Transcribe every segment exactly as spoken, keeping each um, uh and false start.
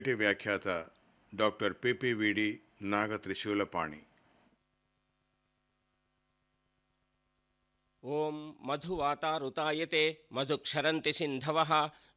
ఇటీ వ్యాఖ్యాత doctor PPVD నాగ త్రిశూలపాణి. ఓం మధువాతారుతాయతే మధుక్షరంతి సింధవః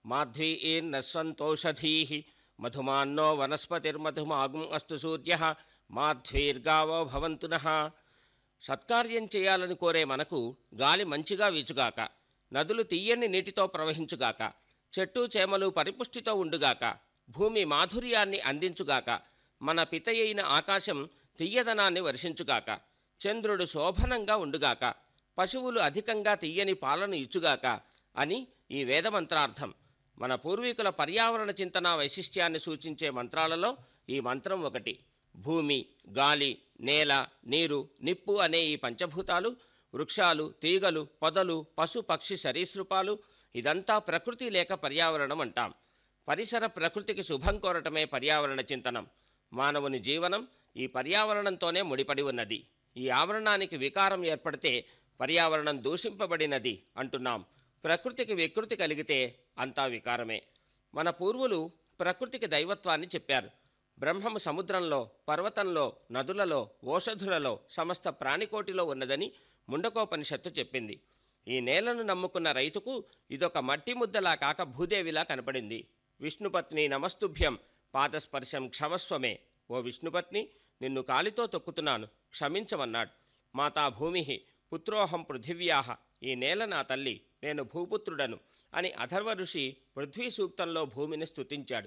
మాధ్వీర్నస్వంతోషధీః మధుమాన్నో వనస్పతిర్మధుమాగుం అస్తు సూర్యః మాధ్వీర్గావో భవంతు నః. సత్కార్యం చేయాలని కోరే మనకు గాలి మంచిగా వీచుగాక, నదులు తీయని నీటితో ప్రవహించుగాక, చెట్టు చేమలు పరిపుష్టితో ఉండుగాక, భూమి మాధుర్యాన్ని అందించుగాక, మన పితయైన ఆకాశం తీయదనాన్ని వర్షించుగాక, చంద్రుడు శోభనంగా ఉండుగాక, పశువులు అధికంగా తీయని పాలను ఇచ్చుగాక అని ఈ వేదమంత్రార్థం. మన పూర్వీకుల పర్యావరణ చింతన వైశిష్ట్యాన్ని సూచించే మంత్రాలలో ఈ మంత్రం ఒకటి. భూమి, గాలి, నేల, నీరు, నిప్పు అనే ఈ పంచభూతాలు, వృక్షాలు, తీగలు, పొదలు, పశు పక్షి సరీసృపాలు, ఇదంతా ప్రకృతి లేక పర్యావరణం అంటాం. పరిసర ప్రకృతికి శుభం కోరటమే పర్యావరణ చింతనం. మానవుని జీవనం ఈ పర్యావరణంతోనే ముడిపడి ఉన్నది. ఈ ఆవరణానికి వికారం ఏర్పడితే పర్యావరణం దూషింపబడినది అంటున్నాం. ప్రకృతికి వికృతి కలిగితే అంతా వికారమే. మన పూర్వులు ప్రకృతికి దైవత్వాన్ని చెప్పారు. బ్రహ్మము సముద్రంలో, పర్వతంలో, నదులలో, ఓషధులలో, సమస్త ప్రాణికోటిలో ఉన్నదని ముండకోపనిషత్తు చెప్పింది. ఈ నేలను నమ్ముకున్న రైతుకు ఇదొక మట్టి ముద్దలా కాక భూదేవిలా కనపడింది. విష్ణుపత్ని నమస్తుభ్యం పాదస్పర్శం క్షమస్వమే. ఓ విష్ణుపత్ని, నిన్ను కాలితో తొక్కుతున్నాను, క్షమించమన్నాడు. మాతా భూమి పుత్రోహం పృథివ్యాహ, ఈ నేల నా తల్లి, నేను భూపుత్రుడను అని అథర్వ ఋషి పృథ్వీ సూక్తంలో భూమిని స్తుతించాడు.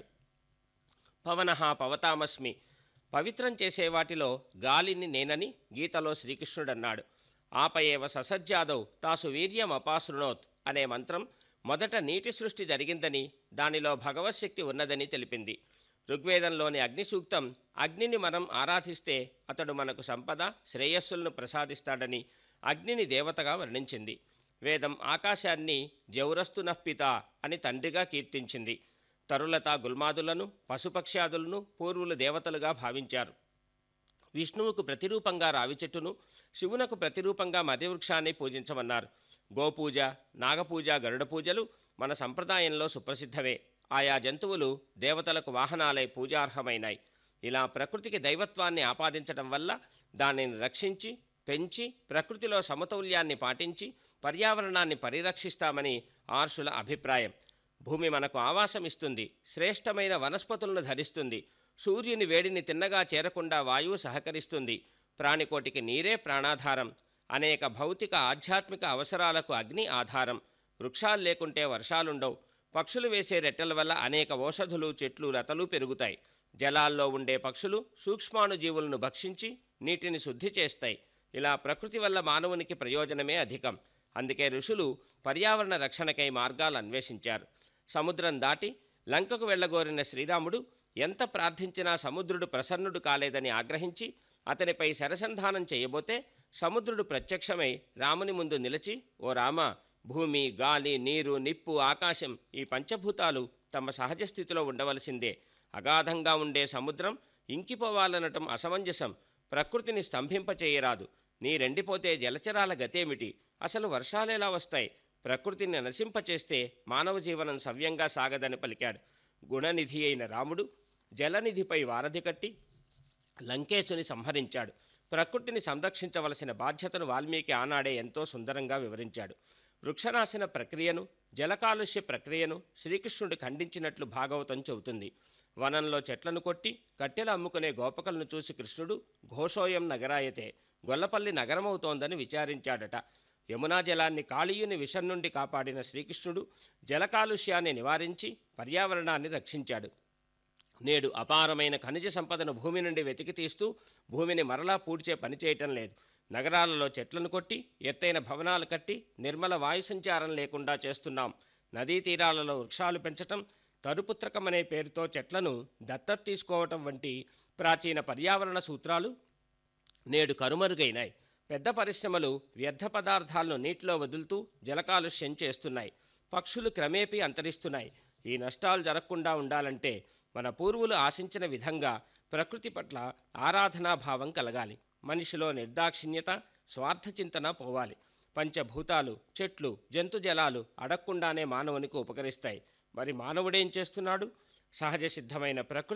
పవనః పవతామస్మి, పవిత్రం చేసే వాటిలో గాలిని నేనని గీతలో శ్రీకృష్ణుడన్నాడు. ఆపయేవ ససజ్జాదౌ తాసు వీర్యం అపాశృణోత్ అనే మంత్రం మొదట నీటి సృష్టి జరిగిందని, దానిలో భగవశక్తి ఉన్నదని తెలిపింది. ఋగ్వేదంలోని అగ్ని సూక్తం అగ్నిని మనం ఆరాధిస్తే అతడు మనకు సంపద, శ్రేయస్సులను ప్రసాదిస్తాడని అగ్నిని దేవతగా వర్ణించింది. వేదం ఆకాశాన్ని జౌరస్తునఃపిత అని తండ్రిగా కీర్తించింది. తరులత గుల్మాదులను, పశుపక్ష్యాదులను పూర్వులు దేవతలుగా భావించారు. విష్ణువుకు ప్రతిరూపంగా రావి చెట్టును, శివునకు ప్రతిరూపంగా మర్యవృక్షాన్ని పూజించమన్నారు. గోపూజ, నాగపూజ, గరుడ పూజలు మన సంప్రదాయంలో సుప్రసిద్ధవే. ఆయా జంతువులు దేవతలకు వాహనాలై పూజార్హమైనాయి. ఇలా ప్రకృతికి దైవత్వాన్ని ఆపాదించడం వల్ల దానిని రక్షించి, పెంచి, ప్రకృతిలో సమతౌల్యాన్ని పాటించి పర్యావరణాన్ని పరిరక్షిస్తామని ఆర్షుల అభిప్రాయం. భూమి మనకు ఆవాసం ఇస్తుంది, శ్రేష్టమైన వనస్పతులను ధరిస్తుంది, సూర్యుని వేడిని తిన్నగా చేరకుండా వాయువు సహకరిస్తుంది, ప్రాణికోటికి నీరే ప్రాణాధారం, అనేక భౌతిక ఆధ్యాత్మిక అవసరాలకు అగ్ని ఆధారం, వృక్షాలు లేకుంటే వర్షాలుండవు, పక్షులు వేసే రెట్టెల వల్ల అనేక ఓషధులు, చెట్లు, లతలు పెరుగుతాయి, జలాల్లో ఉండే పక్షులు సూక్ష్మాణుజీవులను భక్షించి నీటిని శుద్ధి చేస్తాయి. ఇలా ప్రకృతి వల్ల మానవునికి ప్రయోజనమే అధికం. అందుకే ఋషులు పర్యావరణ రక్షణకై మార్గాలు అన్వేషించారు. సముద్రం దాటి లంకకు వెళ్ళగోరిన శ్రీరాముడు ఎంత ప్రార్థించినా సముద్రుడు ప్రసన్నుడు కాలేదని ఆగ్రహించి అతనిపై శరసంధానం చేయబోతే సముద్రుడు ప్రత్యక్షమై రాముని ముందు నిలిచి, ఓ రామ, భూమి, గాలి, నీరు, నిప్పు, ఆకాశం ఈ పంచభూతాలు తమ సహజ స్థితిలో ఉండవలసిందే. అగాధంగా ఉండే సముద్రం ఇంకిపోవాలనటం అసమంజసం. ప్రకృతిని స్తంభింపచేయరాదు. నీరెండిపోతే జలచరాల గతేమిటి? అసలు వర్షాలెలా వస్తాయి? ప్రకృతిని నశింపచేస్తే మానవ జీవనం సవ్యంగా సాగదని పలికాడు. గుణనిధి అయిన రాముడు జలనిధిపై వారధి కట్టి లంకేశుని సంహరించాడు. ప్రకృతిని సంరక్షించవలసిన బాధ్యతను వాల్మీకి ఆనాడే ఎంతో సుందరంగా వివరించాడు. వృక్షనాశన ప్రక్రియను, జలకాలుష్య ప్రక్రియను శ్రీకృష్ణుడు ఖండించినట్లు భాగవతం చెబుతుంది. వనంలో చెట్లను కొట్టి కట్టెలు అమ్ముకునే గోపకులను చూసి కృష్ణుడు ఘోషోయం నగరాయతే, గొల్లపల్లి నగరమవుతోందని విచారించాడట. యమునా జలాన్ని కాళీయుని విషం నుండి కాపాడిన శ్రీకృష్ణుడు జల కాలుష్యాన్ని నివారించి పర్యావరణాన్ని రక్షించాడు. నేడు అపారమైన ఖనిజ సంపదను భూమి నుండి వెతికి తీస్తూ భూమిని మరలా పూడ్చే పని చేయటం లేదు. నగరాలలో చెట్లను కొట్టి ఎత్తైన భవనాలు కట్టి నిర్మల వాయు సంచారం లేకుండా చేస్తున్నాం. నదీ తీరాలలో వృక్షాలు పెంచటం, తరుపుత్రకం అనే పేరుతో చెట్లను దత్తత తీసుకోవటం వంటి ప్రాచీన పర్యావరణ సూత్రాలు నేడు కనుమరుగైనాయి. పెద్ద పరిశ్రమలు వ్యర్థ పదార్థాలను నీటిలో వదులుతూ జలకాలుష్యం చేస్తున్నాయి. పక్షులు క్రమేపీ అంతరిస్తున్నాయి. ఈ నష్టాలు జరగకుండా ఉండాలంటే మన పూర్వులు ఆశించిన విధంగా ప్రకృతి పట్ల ఆరాధనాభావం కలగాలి. మనిషిలో నిర్దాక్షిణ్యత, స్వార్థచింతన పోవాలి. పంచభూతాలు, చెట్లు, జంతు జలాలు అడగకుండానే మానవునికి ఉపకరిస్తాయి. మరి మానవుడేం చేస్తున్నాడు? సహజ సిద్ధమైన ప్రకృతి